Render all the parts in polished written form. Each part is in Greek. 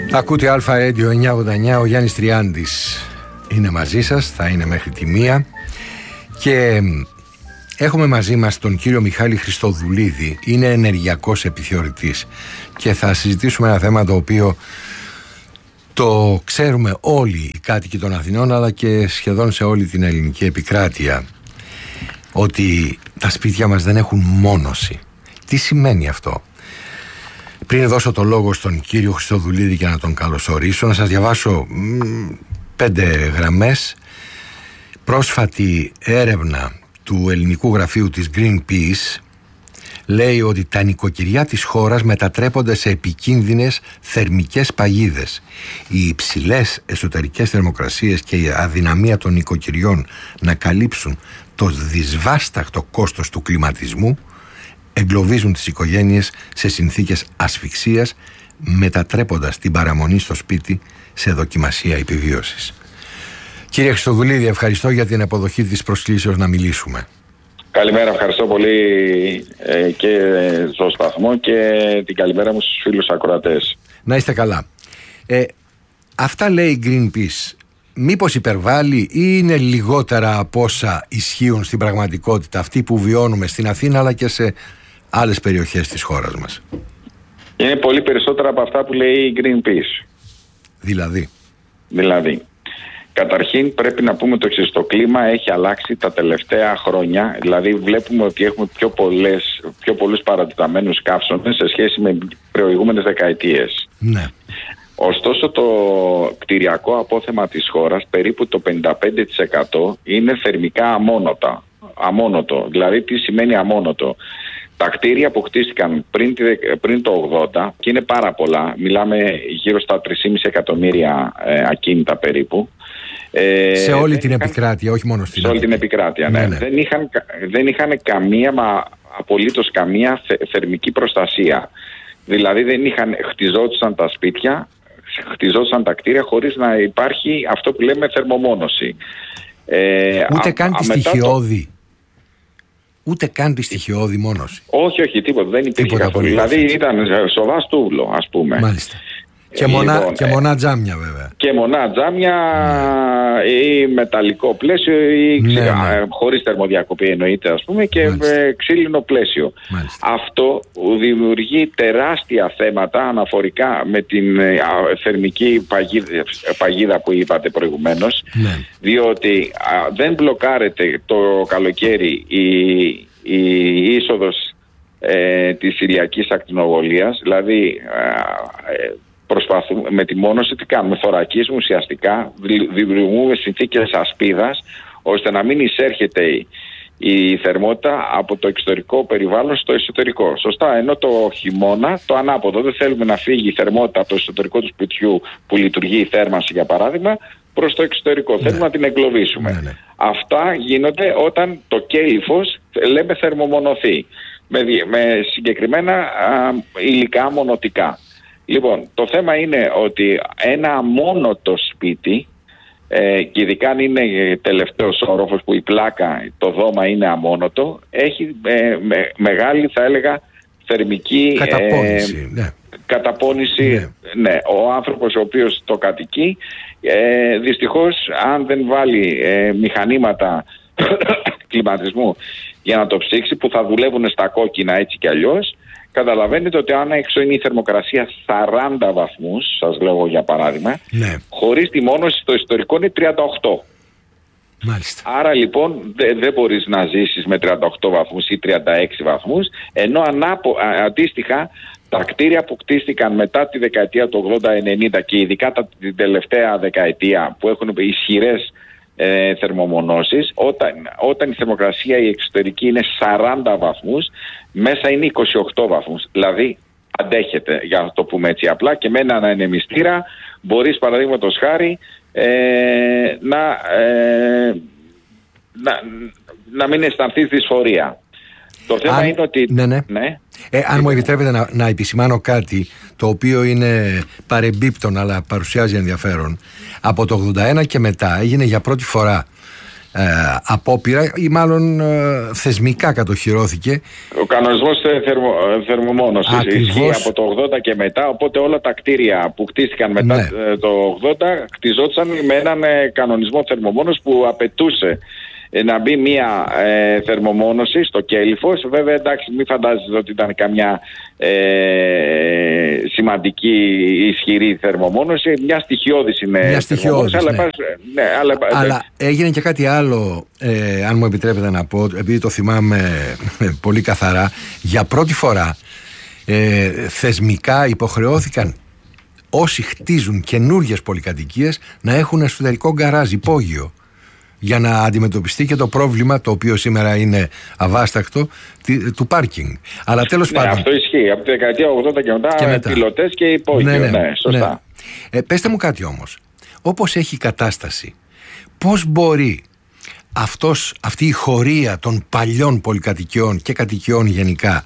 Ακούτε Αλφα Radio 989, ο Γιάννης Τριάντης είναι μαζί σας, θα είναι μέχρι τη 1 και έχουμε μαζί μας τον κύριο Μιχάλη Χριστοδουλίδη, είναι ενεργειακός επιθεωρητής και θα συζητήσουμε ένα θέμα το οποίο το ξέρουμε όλοι οι κάτοικοι των Αθηνών αλλά και σχεδόν σε όλη την ελληνική επικράτεια, ότι τα σπίτια μας δεν έχουν μόνωση. Τι σημαίνει αυτό? Πριν δώσω το λόγο στον κύριο Χριστοδουλίδη και να τον καλωσορίσω, να σας διαβάσω 5 γραμμές. Πρόσφατη έρευνα του ελληνικού γραφείου της Greenpeace λέει ότι τα νοικοκυριά της χώρας μετατρέπονται σε επικίνδυνες θερμικές παγίδες. Οι υψηλές εσωτερικές θερμοκρασίες και η αδυναμία των νοικοκυριών να καλύψουν το δυσβάσταχτο κόστος του κλιματισμού εγκλωβίζουν τις οικογένειες σε συνθήκες ασφυξίας, μετατρέποντας την παραμονή στο σπίτι σε δοκιμασία επιβίωσης. Κύριε Χριστοδουλίδη, ευχαριστώ για την αποδοχή της προσκλήσεως να μιλήσουμε. Καλημέρα, ευχαριστώ πολύ και στο σταθμό και την καλημέρα μου στους φίλους ακροατές. Να είστε καλά. Αυτά λέει η Greenpeace. Μήπως υπερβάλλει ή είναι λιγότερα από όσα ισχύουν στην πραγματικότητα, αυτή που βιώνουμε στην Αθήνα αλλά και σε άλλες περιοχές της χώρας μας? Είναι πολύ περισσότερα από αυτά που λέει η Greenpeace. Δηλαδή, καταρχήν πρέπει να πούμε το εξής: το κλίμα έχει αλλάξει τα τελευταία χρόνια. Δηλαδή βλέπουμε ότι έχουμε πιο πολλούς παρατεταμένους καύσονες σε σχέση με προηγούμενες δεκαετίες. Ναι. Ωστόσο το κτηριακό απόθεμα της χώρας, περίπου το 55% είναι θερμικά αμόνοτο. Δηλαδή τι σημαίνει αμόνοτο? Τα κτίρια που χτίστηκαν πριν το 80 και είναι πάρα πολλά, μιλάμε γύρω στα 3,5 εκατομμύρια ακίνητα περίπου. Σε όλη την επικράτεια, όχι μόνο στην όλη την επικράτεια, ναι. Δεν είχαν απολύτως καμία θερμική προστασία. Δηλαδή χτιζόντουσαν τα σπίτια, χτιζόντουσαν τα κτίρια χωρίς να υπάρχει αυτό που λέμε θερμομόνωση. Ούτε καν τη στοιχειώδη. Ούτε καν τη στοιχειώδη μόνωση. Όχι, τίποτα. Δεν υπήρχε καθόλου. Δηλαδή ήταν σοβά στούβλο, ας πούμε. Μάλιστα. Και μονά τζάμια βέβαια. Και μονά τζάμια ή μεταλλικό πλαίσιο ή χωρίς θερμοδιακοπή εννοείται, ας πούμε, και ξύλινο πλαίσιο. Μάλιστα. Αυτό δημιουργεί τεράστια θέματα αναφορικά με την θερμική παγίδα που είπατε προηγουμένως, διότι δεν μπλοκάρεται το καλοκαίρι η είσοδος της Συριακής ακτινοβολίας, δηλαδή προσπαθούμε με τη μόνωση, τι κάνουμε? Θωρακίζουμε ουσιαστικά, δημιουργούμε συνθήκες ασπίδας ώστε να μην εισέρχεται η θερμότητα από το εξωτερικό περιβάλλον στο εσωτερικό. Σωστά, ενώ το χειμώνα το ανάποδο, δεν θέλουμε να φύγει η θερμότητα από το εσωτερικό του σπιτιού που λειτουργεί η θέρμανση για παράδειγμα προς το εξωτερικό. Θέλουμε να την εγκλωβίσουμε. Αυτά γίνονται όταν το κέλυφος λέμε θερμομονωθεί με συγκεκριμένα υλικά μονοτικά. Λοιπόν, το θέμα είναι ότι ένα αμόνοτο σπίτι, και ειδικά αν είναι τελευταίος όροφος που η πλάκα, το δώμα είναι αμόνοτο, έχει μεγάλη, θα έλεγα, θερμική καταπώνηση. Ναι. Ο άνθρωπος ο οποίος το κατοικεί, δυστυχώς αν δεν βάλει μηχανήματα κλιματισμού για να το ψήξει, που θα δουλεύουν στα κόκκινα έτσι κι αλλιώς, καταλαβαίνετε ότι αν έξω είναι η θερμοκρασία 40 βαθμούς, σας λέω για παράδειγμα, χωρίς τη μόνωση στο ιστορικό είναι 38. Μάλιστα. Άρα λοιπόν δεν μπορείς να ζήσεις με 38 βαθμούς ή 36 βαθμούς, ενώ αντίστοιχα τα κτίρια που κτίστηκαν μετά τη δεκαετία του 80-90 και ειδικά την τελευταία δεκαετία που έχουν ισχυρές θερμομονώσεις, όταν η θερμοκρασία η εξωτερική είναι 40 βαθμούς, μέσα είναι 28 βαθμούς. Δηλαδή αντέχεται, για να το πούμε έτσι απλά, και με έναν ανεμιστήρα μπορείς παραδείγματος χάρη να μην αισθανθείς δυσφορία. Το θέμα είναι ότι... Αν μου επιτρέπετε να επισημάνω κάτι το οποίο είναι παρεμπίπτον αλλά παρουσιάζει ενδιαφέρον. Από το 81 και μετά έγινε για πρώτη φορά απόπειρα ή μάλλον θεσμικά κατοχυρώθηκε. Ο κανονισμός θερμομόνωσης ισχύει από το 80 και μετά, οπότε όλα τα κτίρια που κτίστηκαν μετά το 80 κτιζόντουσαν με έναν κανονισμό θερμομόνωσης που απαιτούσε να μπει μια θερμομόνωση στο κέλυφος. Βέβαια, εντάξει, μην φαντάζεσαι ότι ήταν καμιά σημαντική ισχυρή θερμομόνωση. Μια στοιχειώδης είναι. Μια στοιχειώδης, αλλά έγινε και κάτι άλλο, αν μου επιτρέπετε να πω, επειδή το θυμάμαι πολύ καθαρά. Για πρώτη φορά θεσμικά υποχρεώθηκαν όσοι χτίζουν καινούργιες πολυκατοικίες να έχουν εσωτερικό γκαράζ, υπόγειο, για να αντιμετωπιστεί και το πρόβλημα, το οποίο σήμερα είναι αβάστακτο, του πάρκινγκ. Αλλά τέλος πάντων. Αυτό ισχύει. Από τη δεκαετία 80 και μετά. Πιλωτές και υπόγειο. Ναι, σωστά. Πέστε μου κάτι όμως. Όπως έχει η κατάσταση, πώς μπορεί αυτή η χωρία των παλιών πολυκατοικιών και κατοικιών γενικά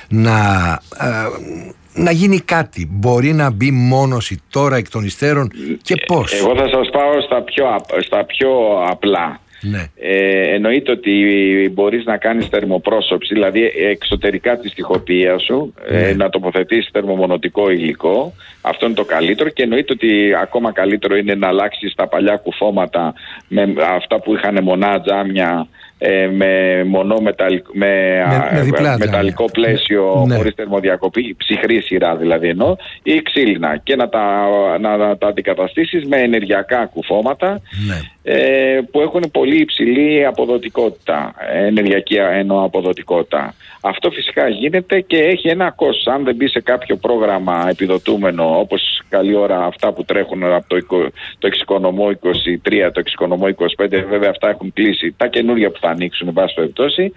να γίνει κάτι? Μπορεί να μπει μόνωση τώρα εκ των υστέρων και πώς? Εγώ θα σας πάω στα πιο απλά. Ναι. Εννοείται ότι μπορείς να κάνεις θερμοπρόσωψη, δηλαδή εξωτερικά της τοιχοποιίας σου, να τοποθετήσεις θερμομονωτικό υλικό. Αυτό είναι το καλύτερο, και εννοείται ότι ακόμα καλύτερο είναι να αλλάξεις τα παλιά κουφώματα με αυτά που είχαν μονά τζάμια, με μονό μεταλλικό πλαίσιο, χωρίς θερμοδιακοπή, ψυχρή σειρά δηλαδή εννοώ, ή ξύλινα, και να τα αντικαταστήσεις με ενεργειακά κουφώματα που έχουν πολύ υψηλή αποδοτικότητα, ενεργειακή εννοώ αποδοτικότητα. Αυτό φυσικά γίνεται και έχει ένα κόστος. Αν δεν μπει σε κάποιο πρόγραμμα επιδοτούμενο, όπως καλή ώρα αυτά που τρέχουν από το εξοικονομώ 23, το εξοικονομώ 25, βέβαια αυτά έχουν κλείσει, τα καινούργια που θα ανοίξουν εν πάση περιπτώσει,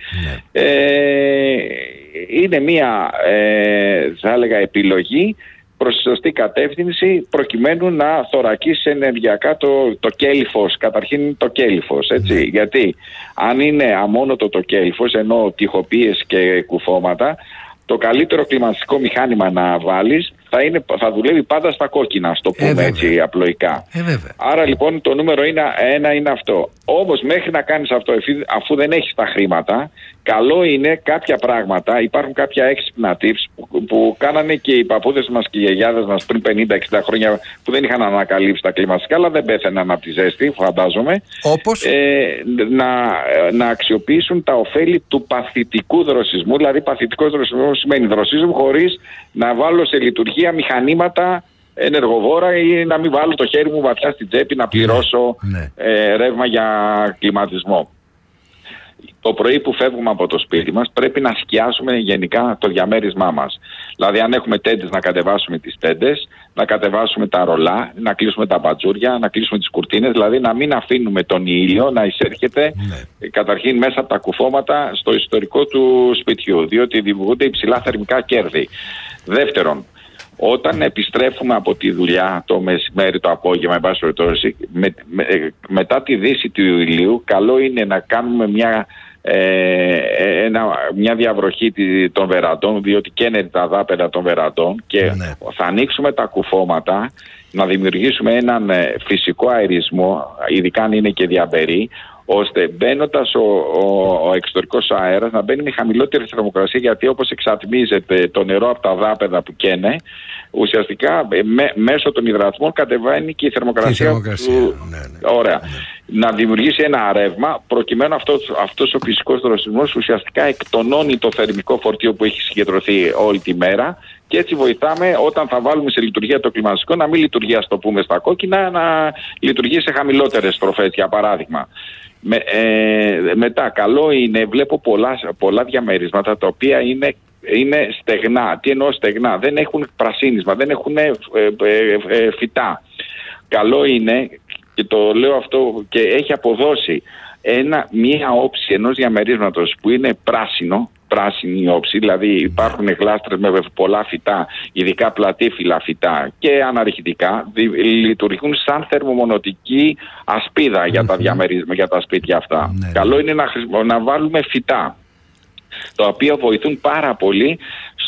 είναι μια θα έλεγα επιλογή προς τη σωστή κατεύθυνση, προκειμένου να θωρακίσει ενεργειακά το κέλυφος, καταρχήν το κέλυφος, έτσι. Γιατί αν είναι αμόνοτο το κέλυφος, ενώ τοιχοποίησεις και κουφώματα, το καλύτερο κλιματιστικό μηχάνημα να βάλεις θα δουλεύει πάντα στα κόκκινα, στο πούμε έτσι απλοϊκά. Άρα λοιπόν το νούμερο ένα είναι αυτό. Όμως μέχρι να κάνεις αυτό, αφού δεν έχεις τα χρήματα, καλό είναι κάποια πράγματα, υπάρχουν κάποια έξυπνα tips που κάνανε και οι παππούδες μας και οι γιαγιάδες μας πριν 50-60 χρόνια, που δεν είχαν ανακαλύψει τα κλιματιστικά, αλλά δεν πέθαιναν από τη ζέστη, φαντάζομαι. Όπως? Να αξιοποιήσουν τα ωφέλη του παθητικού δροσισμού. Δηλαδή παθητικός δροσισμός σημαίνει δροσίζουν χωρίς να βάλω σε λειτουργία μηχανήματα ενεργοβόρα ή να μην βάλω το χέρι μου βαθιά στην τσέπη να πληρώσω ρεύμα για κλιματισμό. Το πρωί που φεύγουμε από το σπίτι μας πρέπει να σκιάσουμε γενικά το διαμέρισμά μας. Δηλαδή αν έχουμε τέντες, να κατεβάσουμε τις τέντες, να κατεβάσουμε τα ρολά, να κλείσουμε τα μπατζούρια, να κλείσουμε τις κουρτίνες, δηλαδή να μην αφήνουμε τον ήλιο να εισέρχεται καταρχήν μέσα από τα κουφώματα στο ιστορικό του σπιτιού, διότι δημιουργούνται υψηλά θερμικά κέρδη. Δεύτερον, όταν επιστρέφουμε από τη δουλειά το μεσημέρι, το απόγευμα, εν πάση περιπτώσει, μετά τη δύση του ηλίου, καλό είναι να κάνουμε μια διαβροχή των βεραντών, διότι καίνε τα δάπεδα των βεραντών, και θα ανοίξουμε τα κουφώματα, να δημιουργήσουμε έναν φυσικό αερισμό, ειδικά αν είναι και διαμπερή, ώστε μπαίνοντας ο εξωτερικός αέρας να μπαίνει με χαμηλότερη θερμοκρασία, γιατί όπως εξατμίζεται το νερό από τα δάπεδα που καίνε, ουσιαστικά μέσω των υδρατμών κατεβαίνει και η θερμοκρασία του. Ωραία. Να δημιουργήσει ένα ρεύμα, προκειμένου αυτός ο φυσικός δροσισμός ουσιαστικά εκτονώνει το θερμικό φορτίο που έχει συγκεντρωθεί όλη τη μέρα, και έτσι βοηθάμε όταν θα βάλουμε σε λειτουργία το κλιματιστικό να μην λειτουργεί, ας το πούμε, στα κόκκινα, να λειτουργεί σε χαμηλότερες στροφές, για παράδειγμα. Μετά, καλό είναι, βλέπω πολλά διαμερίσματα τα οποία είναι στεγνά. Τι εννοώ στεγνά? Δεν έχουν πρασίνισμα, δεν έχουν φυτά. Καλό είναι, και το λέω αυτό και έχει αποδώσει, μία όψη ενός διαμερίσματος που είναι πράσινη όψη, δηλαδή υπάρχουν γλάστρες με πολλά φυτά, ειδικά πλατήφυλλα φυτά και αναρχητικά, λειτουργούν σαν θερμομονωτική ασπίδα για τα διαμερίσματα, για τα σπίτια αυτά. Καλό είναι να βάλουμε φυτά, τα οποία βοηθούν πάρα πολύ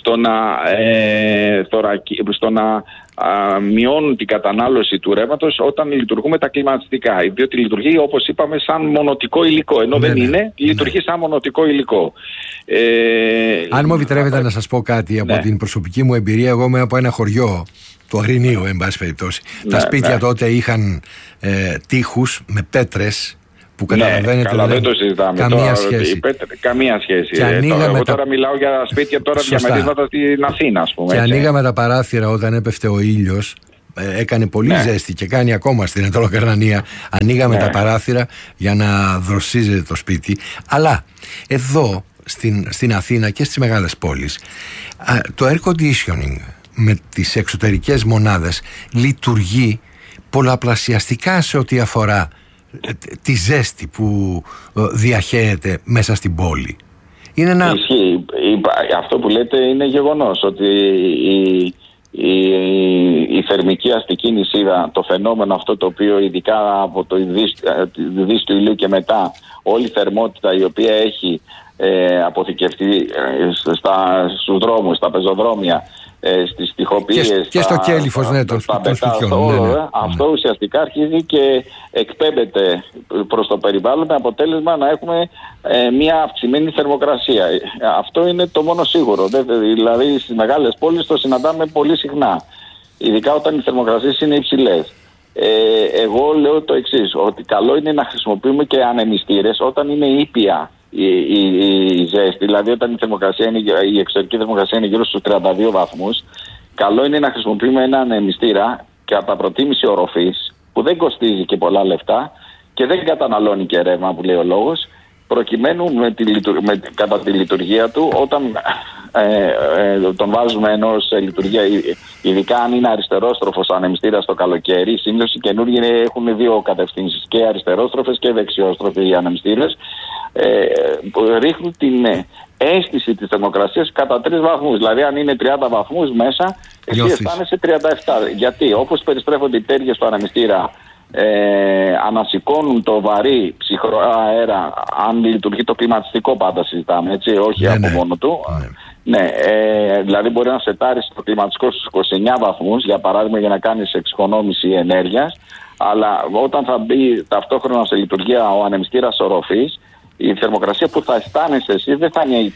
στο να μειώνουν την κατανάλωση του ρεύματος όταν λειτουργούμε τα κλιματιστικά. Διότι λειτουργεί, όπως είπαμε, σαν μονοτικό υλικό. Ενώ δεν είναι, λειτουργεί σαν μονοτικό υλικό. Αν μου επιτρέπετε να σας πω κάτι από την προσωπική μου εμπειρία, εγώ είμαι από ένα χωριό του Αγρινίου, εν πάση περιπτώσει. Τα σπίτια τότε είχαν τοίχους με πέτρες. Που καταλαβαίνετε, καλά, δεν το συζητάμε. Καμία σχέση. Εγώ τώρα μιλάω για σπίτια τώρα διαμερίσματα στην Αθήνα, ας πούμε. Και ανοίγαμε τα παράθυρα όταν έπεφτε ο ήλιος. Έκανε πολύ ζέστη και κάνει ακόμα στην Ανατολοκαρνανία. Ανοίγαμε τα παράθυρα για να δροσίζεται το σπίτι. Αλλά εδώ στην Αθήνα και στις μεγάλες πόλεις το air conditioning με τις εξωτερικές μονάδες λειτουργεί πολλαπλασιαστικά σε ό,τι αφορά τη ζέστη που διαχέεται μέσα στην πόλη. Είναι ένα... Ισχύει. Αυτό που λέτε είναι γεγονός, ότι η θερμική αστική νησίδα, το φαινόμενο αυτό το οποίο ειδικά από το δύση του ηλίου και μετά, όλη η θερμότητα η οποία έχει αποθηκευτεί στους δρόμους, στα πεζοδρόμια, στις τοιχοποιίες και στο κέλυφος των σπιτιών. Αυτό ουσιαστικά αρχίζει και εκπέμπεται προς το περιβάλλον με αποτέλεσμα να έχουμε μια αυξημένη θερμοκρασία. Αυτό είναι το μόνο σίγουρο. Δηλαδή στις μεγάλες πόλεις το συναντάμε πολύ συχνά, ειδικά όταν οι θερμοκρασίες είναι υψηλές. Εγώ λέω το εξής, ότι καλό είναι να χρησιμοποιούμε και ανεμιστήρες όταν είναι ήπια η ζέστη, δηλαδή όταν η εξωτερική θερμοκρασία είναι γύρω στους 32 βαθμούς, καλό είναι να χρησιμοποιούμε ένα ανεμιστήρα κατά προτίμηση οροφής, που δεν κοστίζει και πολλά λεφτά και δεν καταναλώνει και ρεύμα, που λέει ο λόγος, προκειμένου κατά τη λειτουργία του, όταν τον βάζουμε σε λειτουργία, ειδικά αν είναι αριστερόστροφος ανεμιστήρας το καλοκαίρι, συνήθως οι καινούργιοι έχουν δύο κατευθύνσεις, και αριστερόστροφες και δεξιόστροφοι οι ανεμιστήρες, ρίχνουν την αίσθηση της θερμοκρασίας κατά 3 βαθμούς. Δηλαδή αν είναι 30 βαθμούς μέσα, εσύ αισθάνεσαι 37. Γιατί όπως περιστρέφονται οι τέργες του ανεμιστήρα, ανασηκώνουν το βαρύ ψυχρό αέρα, αν λειτουργεί το κλιματιστικό πάντα συζητάμε, έτσι, όχι από μόνο του. Δηλαδή μπορεί να σετάρεις το κλιματιστικό στους 29 βαθμούς, για παράδειγμα, για να κάνεις εξοικονόμηση ενέργειας, αλλά όταν θα μπει ταυτόχρονα σε λειτουργία ο ανεμιστήρας οροφής, η θερμοκρασία που θα αισθάνεσαι εσύ δεν θα είναι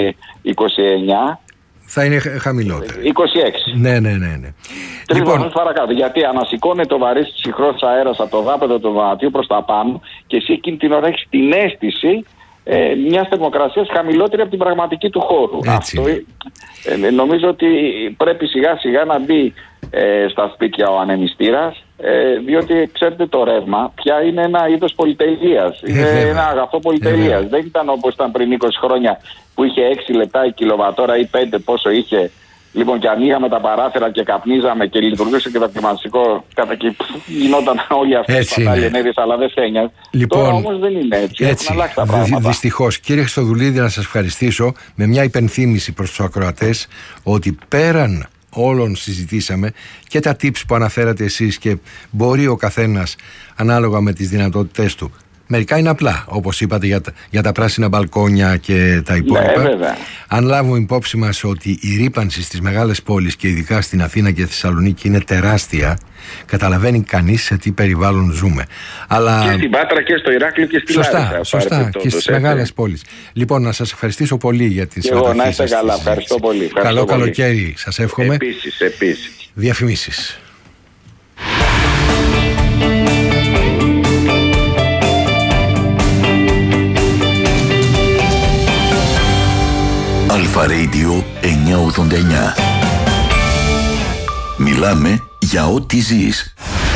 29, θα είναι χαμηλότερη. 26. Ναι. Λοιπόν, παρακάτω. Γιατί ανασηκώνεται το βαρύς ψυχρός αέρας από το δάπεδο του δωματίου προς τα πάνω και εσύ εκείνη την ώρα έχεις την αίσθηση μιας θερμοκρασίας χαμηλότερη από την πραγματική του χώρου. Αυτό, νομίζω ότι πρέπει σιγά σιγά να μπει στα σπίτια ο ανεμιστήρας, διότι ξέρετε το ρεύμα πια είναι ένα είδος πολυτελείας, είναι ένα αγαθό πολυτελείας. Δεν ήταν όπως ήταν πριν 20 χρόνια που είχε 6 λεπτά η κιλοβατόρα ή 5 πόσο είχε. Λοιπόν, και ανοίγαμε τα παράθυρα και καπνίζαμε και λειτουργούσε και το κλιματιστικό, κατά και γινόταν όλοι αυτοί οι πατάλιενέδες, αλλά δεν φαίνεται. Λοιπόν, τώρα όμως δεν είναι έτσι. Έχουν αλλάξει τα πράγματα. Δυστυχώς. Κύριε Χριστοδουλίδη, να σας ευχαριστήσω με μια υπενθύμηση προς τους ακροατές ότι πέραν όλων συζητήσαμε και τα tips που αναφέρατε εσείς και μπορεί ο καθένας ανάλογα με τις δυνατότητές του. Μερικά είναι απλά, όπως είπατε, για τα πράσινα μπαλκόνια και τα υπόλοιπα. Αν λάβουμε υπόψη μας ότι η ρύπανση στις μεγάλες πόλεις και ειδικά στην Αθήνα και Θεσσαλονίκη είναι τεράστια, καταλαβαίνει κανείς σε τι περιβάλλον ζούμε. Αλλά... Και στην Πάτρα και στο Ηράκλειο και στη Λάρισα. Σωστά, και στις μεγάλες πόλεις. Λοιπόν, να σας ευχαριστήσω πολύ για τη συμμετοχή σας. Να είστε καλά, ευχαριστώ πολύ. Καλό καλοκαίρι, σας εύχομαι. Επίσης. Διαφημίσεις. Αλφα Radio 989. Μιλάμε για ό,τι ζεις.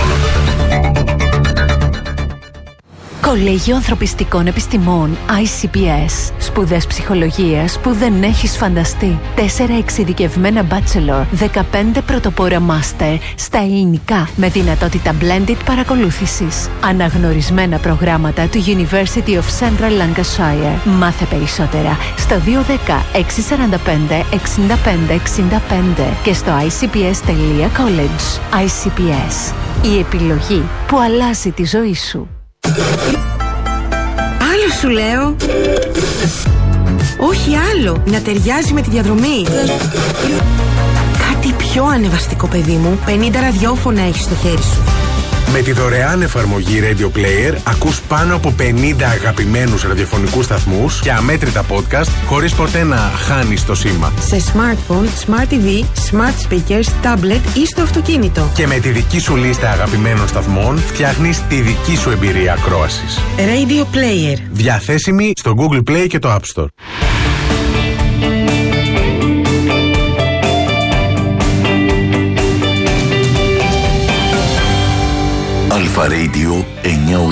Κολέγιο Ανθρωπιστικών Επιστημών ICPS. Σπουδές ψυχολογίας που δεν έχεις φανταστεί. 4 εξειδικευμένα bachelor, 15 πρωτοπόρα master στα ελληνικά με δυνατότητα blended παρακολούθησης. Αναγνωρισμένα προγράμματα του University of Central Lancashire. Μάθε περισσότερα στο 210-645-6565 και στο icps.college. ICPS. Η επιλογή που αλλάζει τη ζωή σου. Άλλο σου λέω. Όχι άλλο, να ταιριάζει με τη διαδρομή. Κάτι πιο ανεβαστικό, παιδί μου. 50 ραδιόφωνα έχεις στο χέρι σου. Με τη δωρεάν εφαρμογή Radio Player ακούς πάνω από 50 αγαπημένους ραδιοφωνικούς σταθμούς και αμέτρητα podcast χωρίς ποτέ να χάνεις το σήμα. Σε smartphone, smart TV, smart speakers, tablet ή στο αυτοκίνητο. Και με τη δική σου λίστα αγαπημένων σταθμών φτιάχνεις τη δική σου εμπειρία ακρόασης. Radio Player. Διαθέσιμη στο Google Play και το App Store. Αλφα Radio 9.